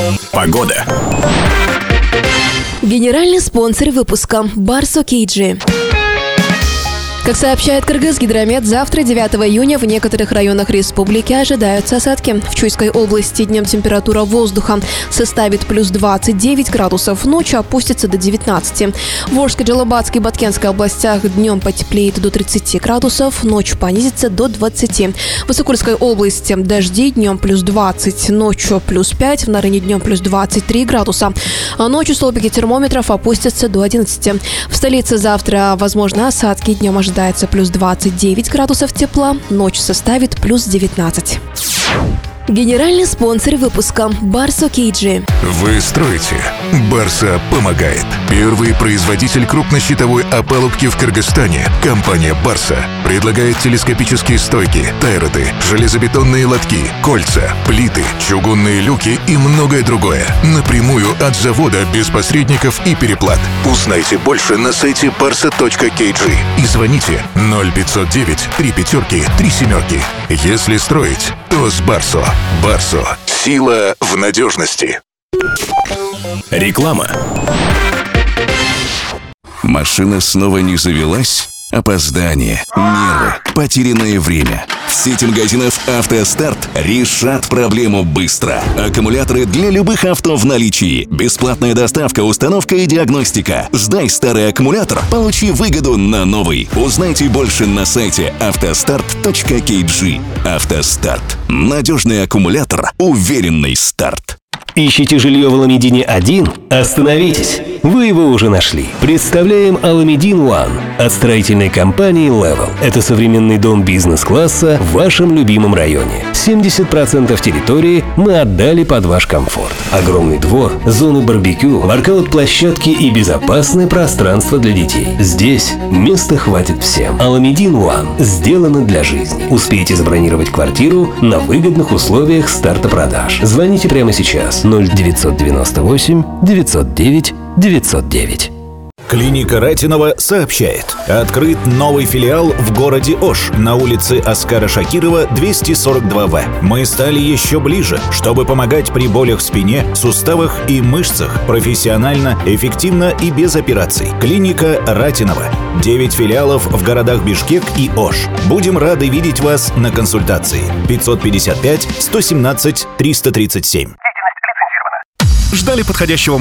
Погода. Генеральный спонсор выпуска – Барсо Кейджи. Как сообщает Кыргызгидромет, завтра, 9 июня, в некоторых районах республики ожидаются осадки. В Чуйской области днем температура воздуха составит плюс 29 градусов, ночью опустится до 19. В Волжской, Джалабатской и Баткенской областях днем потеплеет до 30 градусов, ночью понизится до 20. В Высокурской области дожди, днем плюс 20, ночью плюс 5, в Нарыне днем плюс 23 градуса. А ночью столбики термометров опустятся до 11. В столице завтра возможны осадки, днем ожидается плюс 29 градусов тепла, ночь составит плюс 19. Генеральный спонсор выпуска – Барсо Кейджи. Вы строите? Барса помогает. Первый производитель крупнощитовой опалубки в Кыргызстане. Компания Барса предлагает телескопические стойки, тайроды, железобетонные лотки, кольца, плиты, чугунные люки и многое другое. Напрямую от завода, без посредников и переплат. Узнайте больше на сайте barsa.kg и звоните 0509 3 7. Если строить, то с Барсо. Барсо. Сила в надежности. Реклама. Машина снова не завелась? Опоздание, нервы, потерянное время. В сети магазинов «АвтоСтарт» решат проблему быстро. Аккумуляторы для любых авто в наличии. Бесплатная доставка, установка и диагностика. Сдай старый аккумулятор, получи выгоду на новый. Узнайте больше на сайте автостарт.kg. «АвтоСтарт». Надежный аккумулятор, уверенный старт. Ищите жилье в Аламедине 1? Остановитесь! Вы его уже нашли. Представляем Аламедин One от строительной компании Level. Это современный дом бизнес-класса в вашем любимом районе. 70% территории мы отдали под ваш комфорт. Огромный двор, зоны барбекю, воркаут-площадки и безопасное пространство для детей. Здесь места хватит всем. Аламедин One сделано для жизни. Успейте забронировать квартиру на выгодных условиях старта продаж. Звоните прямо сейчас. 0998 909 909. Клиника Ратинова сообщает. Открыт новый филиал в городе Ош на улице Оскара Шакирова, 242В. Мы стали еще ближе, чтобы помогать при болях в спине, суставах и мышцах профессионально, эффективно и без операций. Клиника Ратинова. 9 филиалов в городах Бишкек и Ош. Будем рады видеть вас на консультации. 555 117 337. Ждали подходящего